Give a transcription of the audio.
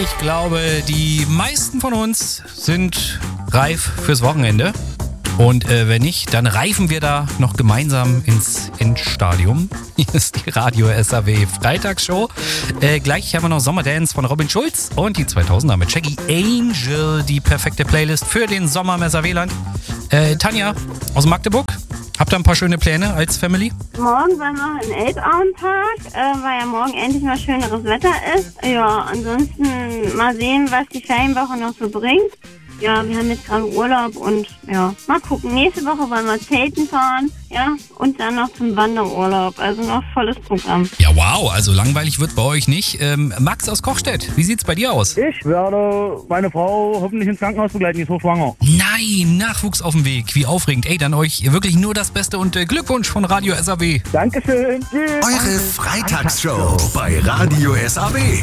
Ich glaube, die meisten von uns sind reif fürs Wochenende. Und wenn nicht, dann reifen wir da noch gemeinsam ins Endstadium. Hier ist die Radio SAW Freitagsshow. Gleich haben wir noch Sommerdance von Robin Schulz und die 2000er mit Shaggy Angel, die perfekte Playlist für den Sommer im SAW-Land. Tanja aus Magdeburg, habt ihr ein paar schöne Pläne als Family? Morgen wollen wir in den Elbauenpark, weil ja morgen endlich mal schöneres Wetter ist. Ja, ansonsten mal sehen, was die Ferienwoche noch so bringt. Ja, wir haben jetzt gerade Urlaub und ja, mal gucken. Nächste Woche wollen wir Zelten fahren, ja, und dann noch zum Wanderurlaub. Also noch volles Programm. Ja, wow, also langweilig wird bei euch nicht. Max aus Kochstedt, wie sieht's bei dir aus? Ich werde meine Frau hoffentlich ins Krankenhaus begleiten, die ist hochschwanger. Nein, Nachwuchs auf dem Weg, wie aufregend. Ey, dann euch wirklich nur das Beste und Glückwunsch von Radio SAW. Dankeschön. Tschüss. Eure Freitagsshow bei Radio SAW.